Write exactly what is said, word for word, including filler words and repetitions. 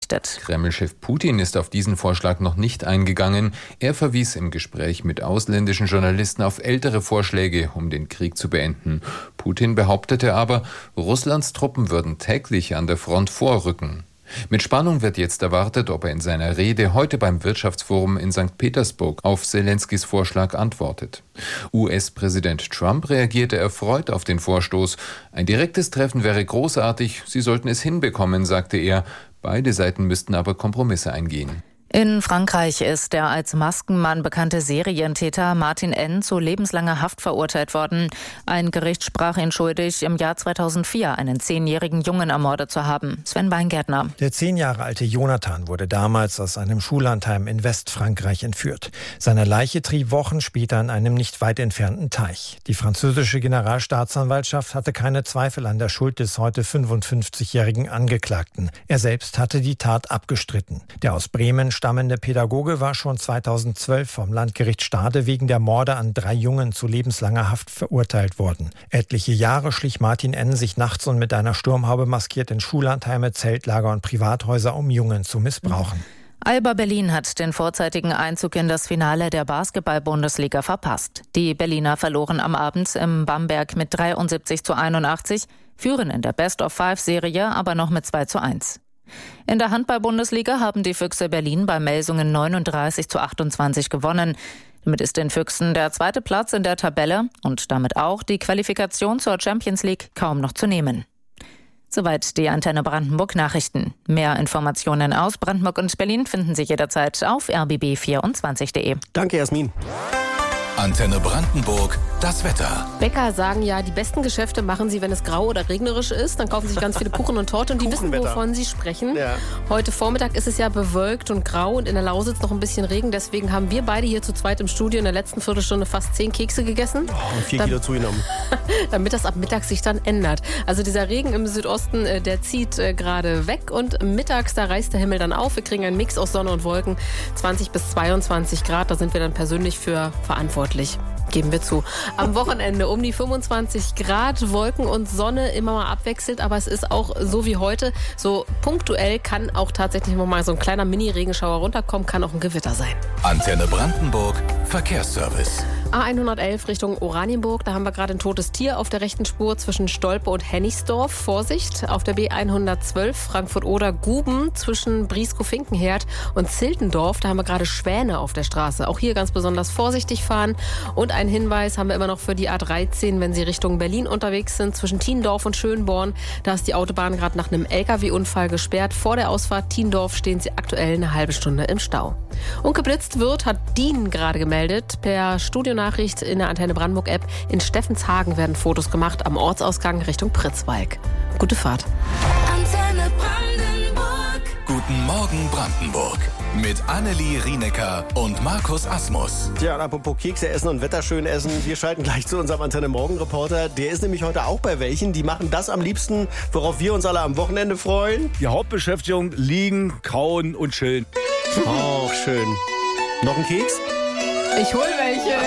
berichtet. Kreml-Chef Putin ist auf diesen Vorschlag noch nicht eingegangen. Er verwies im Gespräch mit ausländischen Journalisten auf ältere Vorschläge, um den Krieg zu beenden. Putin behauptete aber, Russlands Truppen würden täglich an der Front vorrücken. Mit Spannung wird jetzt erwartet, ob er in seiner Rede heute beim Wirtschaftsforum in Sankt Petersburg auf Selenskys Vorschlag antwortet. U S-Präsident Trump reagierte erfreut auf den Vorstoß. Ein direktes Treffen wäre großartig, sie sollten es hinbekommen, sagte er. Beide Seiten müssten aber Kompromisse eingehen. In Frankreich ist der als Maskenmann bekannte Serientäter Martin N. zu lebenslanger Haft verurteilt worden. Ein Gericht sprach ihn schuldig, im Jahr zweitausendvier einen zehnjährigen Jungen ermordet zu haben. Sven Weingärtner. Der zehn Jahre alte Jonathan wurde damals aus einem Schullandheim in Westfrankreich entführt. Seine Leiche trieb Wochen später in einem nicht weit entfernten Teich. Die französische Generalstaatsanwaltschaft hatte keine Zweifel an der Schuld des heute fünfundfünfzigjährigen Angeklagten. Er selbst hatte die Tat abgestritten. Der aus Bremen stammende Pädagoge war schon zweitausendzwölf vom Landgericht Stade wegen der Morde an drei Jungen zu lebenslanger Haft verurteilt worden. Etliche Jahre schlich Martin N. sich nachts und mit einer Sturmhaube maskiert in Schullandheime, Zeltlager und Privathäuser, um Jungen zu missbrauchen. Alba Berlin hat den vorzeitigen Einzug in das Finale der Basketball-Bundesliga verpasst. Die Berliner verloren am Abend im Bamberg mit dreiundsiebzig zu einundachtzig, führen in der Best-of-Five-Serie aber noch mit zwei zu eins. In der Handball-Bundesliga haben die Füchse Berlin bei Melsungen neununddreißig zu achtundzwanzig gewonnen. Damit ist den Füchsen der zweite Platz in der Tabelle und damit auch die Qualifikation zur Champions League kaum noch zu nehmen. Soweit die Antenne Brandenburg Nachrichten. Mehr Informationen aus Brandenburg und Berlin finden Sie jederzeit auf r b b vierundzwanzig punkt de. Danke, Jasmin. Antenne Brandenburg, das Wetter. Bäcker sagen ja, die besten Geschäfte machen sie, wenn es grau oder regnerisch ist. Dann kaufen sie sich ganz viele Kuchen und Torte und die wissen, wovon sie sprechen. Ja. Heute Vormittag ist es ja bewölkt und grau und in der Lausitz noch ein bisschen Regen. Deswegen haben wir beide hier zu zweit im Studio in der letzten Viertelstunde fast zehn Kekse gegessen. Oh, und vier Kilo zugenommen. Damit das ab Mittag sich dann ändert. Also dieser Regen im Südosten, der zieht gerade weg und mittags, da reißt der Himmel dann auf. Wir kriegen einen Mix aus Sonne und Wolken. zwanzig bis zweiundzwanzig Grad, da sind wir dann persönlich für verantwortlich. Geben wir zu. Am Wochenende um die fünfundzwanzig Grad, Wolken und Sonne immer mal abwechselt, aber es ist auch so wie heute, so punktuell kann auch tatsächlich mal so ein kleiner Mini-Regenschauer runterkommen, kann auch ein Gewitter sein. Antenne Brandenburg, Verkehrsservice. A hundertelf Richtung Oranienburg, da haben wir gerade ein totes Tier auf der rechten Spur zwischen Stolpe und Hennigsdorf. Vorsicht, auf der B hundertzwölf Frankfurt-Oder-Guben zwischen Brieskow-Finkenherd und Ziltendorf, da haben wir gerade Schwäne auf der Straße. Auch hier ganz besonders vorsichtig fahren. Und ein Hinweis haben wir immer noch für die A dreizehn, wenn Sie Richtung Berlin unterwegs sind, zwischen Tiendorf und Schönborn. Da ist die Autobahn gerade nach einem L K W-Unfall gesperrt. Vor der Ausfahrt Tiendorf stehen Sie aktuell eine halbe Stunde im Stau. Und geblitzt wird, hat Dien gerade gemeldet, per Studionachricht in der Antenne Brandenburg-App. In Steffenshagen werden Fotos gemacht am Ortsausgang Richtung Pritzwalk. Gute Fahrt. Antenne Brandenburg. Guten Morgen Brandenburg. Mit Annelie Rienecker und Markus Asmus. Ja, und apropos Kekse essen und Wetter schön essen, wir schalten gleich zu unserem Antenne-Morgen-Reporter. Der ist nämlich heute auch bei welchen. Die machen das am liebsten, worauf wir uns alle am Wochenende freuen. Die Hauptbeschäftigung: liegen, kauen und chillen. Oh, schön. Noch ein Keks? Ich hol welche.